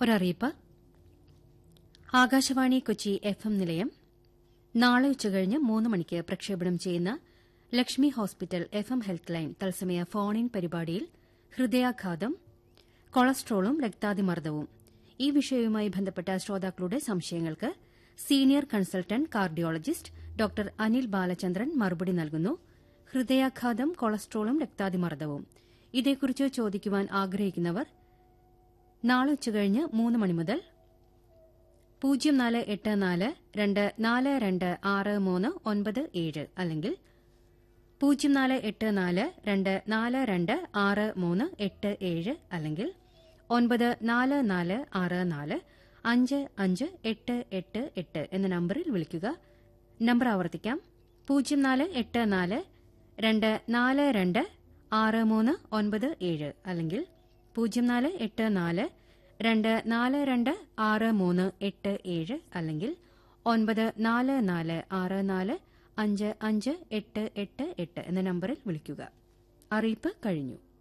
ഒരറിയിപ്പ്. Akashvani Kochi FM നിലയം നാളെ ഉച്ചകഴിഞ്ഞ് 3 മണിക്ക് പ്രക്ഷേപണം ചെയ്യുന്ന Lakshmi hospital FM health line തത്സമയ ഫോൺ ഇൻ പരിപാടിയിൽ ഹൃദയാഘാതം, കൊളസ്ട്രോളും രക്താതിമർദ്ദവും ഈ വിഷയവുമായി ബന്ധപ്പെട്ട ശ്രോതാക്കളുടെ സംശയങ്ങൾക്ക് senior consultant cardiologist doctor Anil Balachandran മറുപടി നൽകുന്നു. ഹൃദയാഘാതം, കൊളസ്ട്രോളും രക്താതിമർദ്ദവും ഇതേക്കുറിച്ച് ചോദിക്കുവാൻ ആഗ്രഹിക്കുന്നവർ നാളെ ഉച്ചകഴിഞ്ഞ് 3 മണി മുതൽ 0484242637 അല്ലെങ്കിൽ 0484242637 അല്ലെങ്കിൽ 9446455888 എന്ന നമ്പറിൽ വിളിക്കുക. നമ്പർ ആവർത്തിക്കാം. 0484242637 അല്ലെങ്കിൽ 0484242637 അല്ലെങ്കിൽ 9446455888 എന്ന നമ്പറിൽ വിളിക്കുക. അറിയിപ്പ് കഴിഞ്ഞു.